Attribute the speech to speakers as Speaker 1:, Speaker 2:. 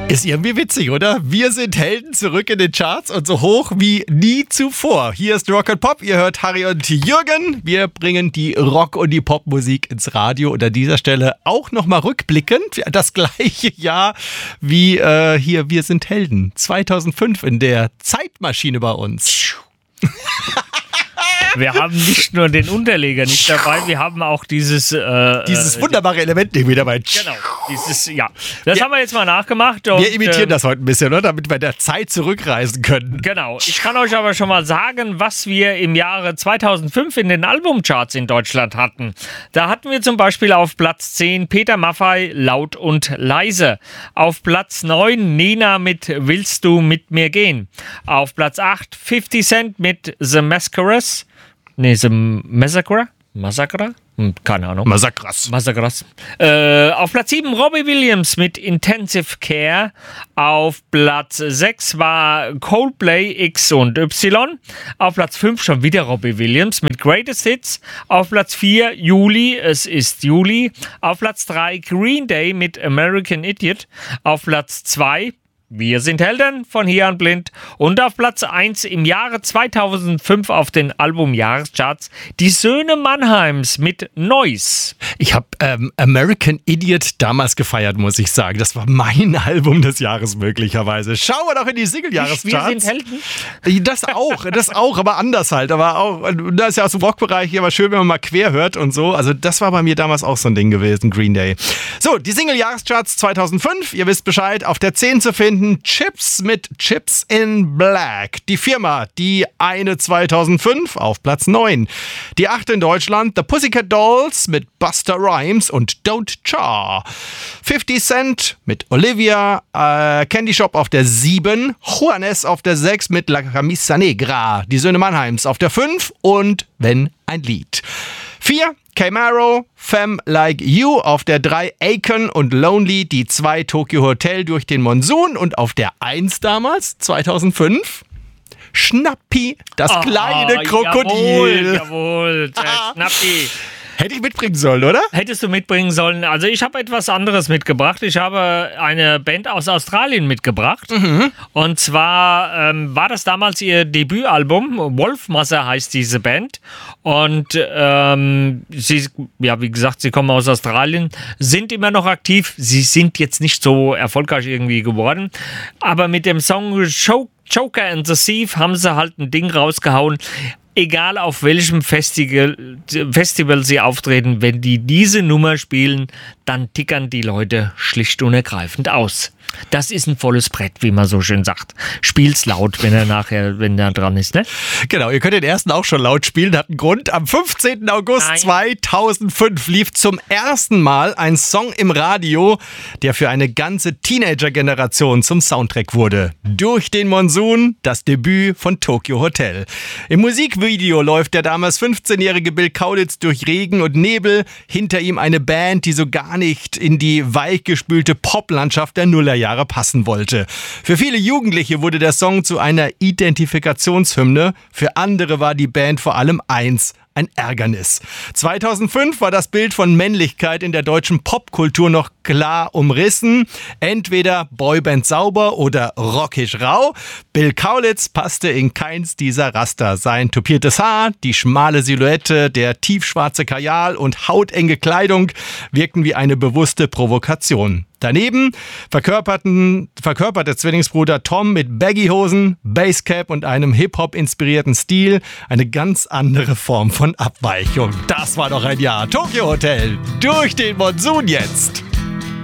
Speaker 1: Ist irgendwie witzig, oder? Wir sind Helden, zurück in den Charts und so hoch wie nie zuvor. Hier ist Rock and Pop, ihr hört Harry und Jürgen. Wir bringen die Rock- und die Popmusik ins Radio und an dieser Stelle auch nochmal rückblickend das gleiche Jahr wie hier Wir sind Helden. 2005 in der Zeitmaschine bei uns.
Speaker 2: Wir haben nicht nur den Unterleger nicht dabei, wir haben auch dieses
Speaker 1: wunderbare Element nicht wieder dabei.
Speaker 2: Genau, das haben wir jetzt mal nachgemacht. Und,
Speaker 1: wir imitieren das heute ein bisschen, oder? Damit wir der Zeit zurückreisen können.
Speaker 2: Genau, ich kann euch aber schon mal sagen, was wir im Jahre 2005 in den Albumcharts in Deutschland hatten. Da hatten wir zum Beispiel auf Platz 10 Peter Maffay, Laut und Leise. Auf Platz 9 Nena mit Willst du mit mir gehen. Auf Platz 8 50 Cent mit The Masquerades. The Massacre? Massacre? Keine Ahnung.
Speaker 1: Massacras.
Speaker 2: Auf Platz 7 Robbie Williams mit Intensive Care. Auf Platz 6 war Coldplay X und Y. Auf Platz 5 schon wieder Robbie Williams mit Greatest Hits. Auf Platz 4 Juli, es ist Juli. Auf Platz 3 Green Day mit American Idiot. Auf Platz 2 Wir sind Helden von Hier an Blind. Und auf Platz 1 im Jahre 2005 auf den Albumjahrescharts die Söhne Mannheims mit Noise.
Speaker 1: Ich habe American Idiot damals gefeiert, muss ich sagen. Das war mein Album des Jahres möglicherweise. Schauen wir doch in die Single-Jahrescharts.
Speaker 2: Wir sind Helden?
Speaker 1: Das auch, aber anders halt. Aber auch, da ist ja aus dem Rockbereich hier aber schön, wenn man mal quer hört und so. Also das war bei mir damals auch so ein Ding gewesen, Green Day. So, die Single-Jahrescharts 2005. Ihr wisst Bescheid, auf der 10 zu finden. Chips mit Chips in Black. Die Firma, die eine 2005 auf Platz 9. Die 8 in Deutschland, The Pussycat Dolls mit Busta Rhymes und Don't Char. 50 Cent mit Olivia, Candy Shop auf der 7, Juanes auf der 6 mit La Camisa Negra. Die Söhne Mannheims auf der 5 und Wenn ein Lied. 4, Camaro, Femme Like You auf der 3, Akon und Lonely, die 2, Tokyo Hotel durch den Monsun und auf der 1 damals, 2005, Schnappi, das kleine Krokodil.
Speaker 2: Jawohl, Schnappi.
Speaker 1: Hätte ich mitbringen sollen, oder?
Speaker 2: Hättest du mitbringen sollen. Also ich habe etwas anderes mitgebracht. Ich habe eine Band aus Australien mitgebracht. Und zwar war das damals ihr Debütalbum. Wolfmasse heißt diese Band. Und sie, ja, wie gesagt, sie kommen aus Australien, sind immer noch aktiv. Sie sind jetzt nicht so erfolgreich irgendwie geworden. Aber mit dem Song Joker and the Thief haben sie halt ein Ding rausgehauen. Egal auf welchem Festival sie auftreten, wenn die diese Nummer spielen, dann tickern die Leute schlicht und ergreifend aus. Das ist ein volles Brett, wie man so schön sagt. Spiel's laut, wenn er dran ist, ne?
Speaker 1: Genau, ihr könnt den ersten auch schon laut spielen, hat einen Grund. Am 15. August 2005 lief zum ersten Mal ein Song im Radio, der für eine ganze Teenager-Generation zum Soundtrack wurde. Durch den Monsun, das Debüt von Tokyo Hotel. Im Musikvideo läuft der damals 15-jährige Bill Kaulitz durch Regen und Nebel. Hinter ihm eine Band, die so gar nicht in die weichgespülte Poplandschaft der Nullerjahre passen wollte. Für viele Jugendliche wurde der Song zu einer Identifikationshymne. Für andere war die Band vor allem eins: ein Ärgernis. 2005 war das Bild von Männlichkeit in der deutschen Popkultur noch klar umrissen. Entweder Boyband sauber oder rockig rau. Bill Kaulitz passte in keins dieser Raster. Sein tupiertes Haar, die schmale Silhouette, der tiefschwarze Kajal und hautenge Kleidung wirkten wie eine bewusste Provokation. Daneben verkörperte Zwillingsbruder Tom mit Baggy-Hosen, Basscap und einem Hip-Hop-inspirierten Stil eine ganz andere Form von Abweichung. Das war doch ein Jahr. Tokyo Hotel, durch den Monsun jetzt.